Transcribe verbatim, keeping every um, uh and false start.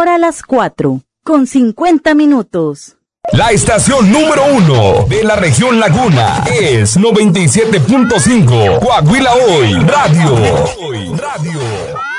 Ahora las cuatro, con cincuenta minutos. La estación número uno de la región Laguna es noventa y siete punto cinco Coahuila Hoy Radio. Radio.